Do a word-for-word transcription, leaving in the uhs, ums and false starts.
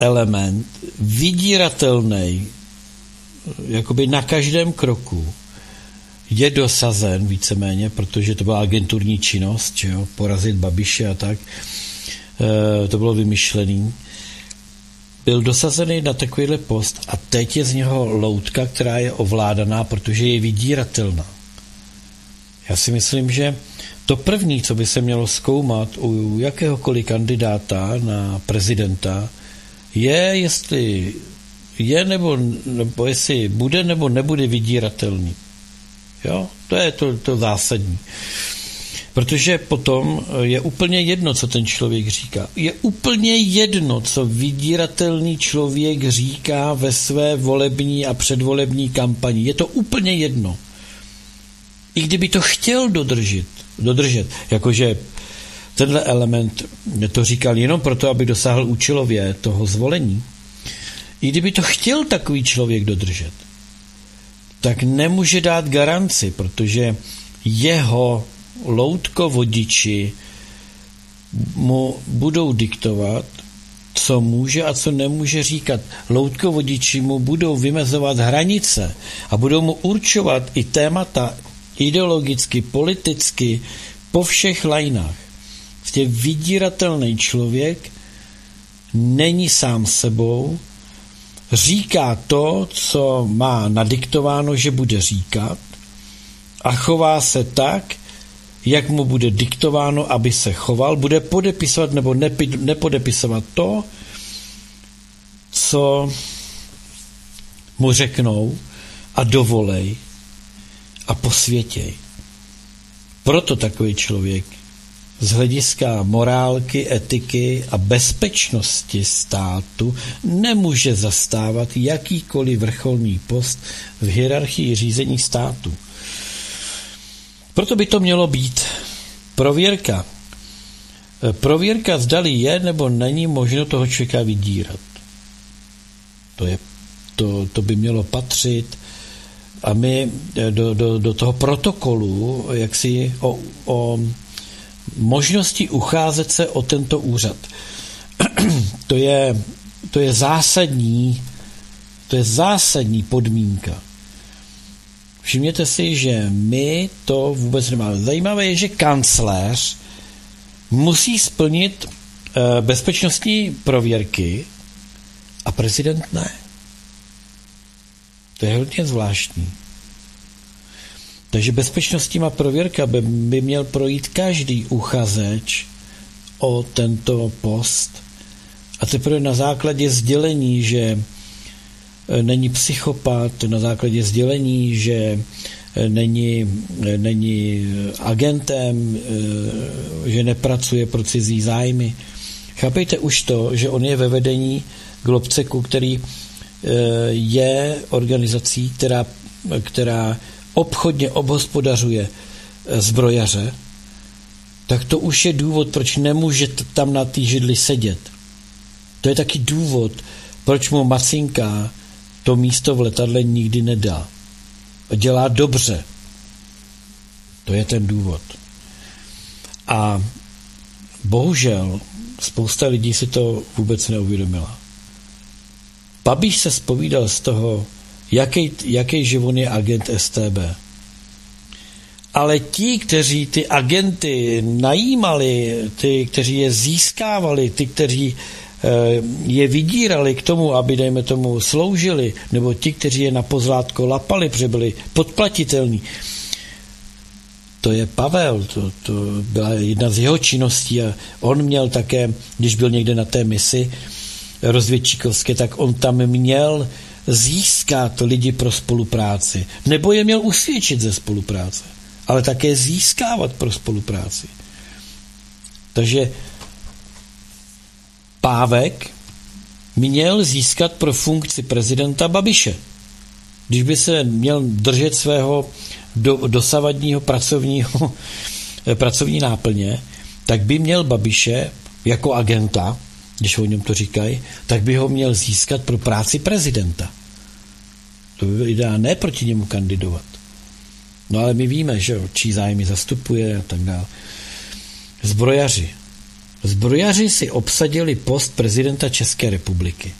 element vydíratelný, jakoby na každém kroku, je dosazen víceméně, protože to byla agenturní činnost, že jo, porazit Babiše a tak, e, to bylo vymyšlený. Byl dosazený na takovýhle post a teď je z něho loutka, která je ovládaná, protože je vydíratelná. Já si myslím, že to první, co by se mělo zkoumat u jakéhokoliv kandidáta na prezidenta, je, jestli je nebo, nebo jestli bude nebo nebude vydíratelný. Jo? To je to, to zásadní. Protože potom je úplně jedno, co ten člověk říká. Je úplně jedno, co vydíratelný člověk říká ve své volební a předvolební kampani. Je to úplně jedno. I kdyby to chtěl dodržet, dodržet, jakože tenhle element to říkal jenom proto, aby dosáhl účelově toho zvolení, i kdyby to chtěl takový člověk dodržet, tak nemůže dát garanci, protože jeho loutkovodiči mu budou diktovat, co může a co nemůže říkat. Loutkovodiči mu budou vymezovat hranice a budou mu určovat i témata ideologicky, politicky, po všech lajnách. Prostě vydíratelný člověk není sám sebou, říká to, co má nadiktováno, že bude říkat a chová se tak, jak mu bude diktováno, aby se choval, bude podepisovat nebo nepi, nepodepisovat to, co mu řeknou a dovolej a posvětěj. Proto takový člověk z hlediska morálky, etiky a bezpečnosti státu nemůže zastávat jakýkoliv vrcholný post v hierarchii řízení státu. Proto by to mělo být prověrka. Prověrka, zdali je nebo není možno toho člověka vydírat. To, je, to, to by mělo patřit a my do, do, do toho protokolu jaksi o, o možnosti ucházet se o tento úřad. To je, to je zásadní, to je zásadní podmínka. Všimněte si, že my to vůbec nemáme. Zajímavé je, že kancléř musí splnit e, bezpečnostní prověrky a prezident ne. To je hodně zvláštní. Takže bezpečnostníma prověrka by, by měl projít každý uchazeč o tento post a teprve na základě sdělení, že není psychopat, na základě sdělení, že není, není agentem, že nepracuje pro cizí zájmy. Chápejte už to, že on je ve vedení Globceku, který je organizací, která, která obchodně obhospodařuje zbrojaře, tak to už je důvod, proč nemůže tam na té židli sedět. To je taky důvod, proč mu Macinka to místo v letadle nikdy nedá. A dělá dobře. To je ten důvod. A bohužel spousta lidí si to vůbec neuvědomila. Babiš se zpovídal z toho, jaký, jaký že on je agent S T B. Ale ti, kteří ty agenty najímali, ty, kteří je získávali, ty, kteří je vydírali k tomu, aby, dejme tomu, sloužili, nebo ti, kteří je na pozlátko lapali, protože byli podplatitelní. To je Pavel, to, to byla jedna z jeho činností a on měl také, když byl někde na té misi rozvědčíkovské, tak on tam měl získat lidi pro spolupráci. Nebo je měl usvědčit ze spolupráce, ale také získávat pro spolupráci. Takže Pávek měl získat pro funkci prezidenta Babiše. Když by se měl držet svého do, dosavadního pracovního, pracovní náplně, tak by měl Babiše jako agenta, když o něm to říkají, tak by ho měl získat pro práci prezidenta. To by bylo ideálně, ne proti němu kandidovat. No ale my víme, že čí zájmy zastupuje a tak dále. Zbrojaři. Zbrojaři si obsadili post prezidenta České republiky.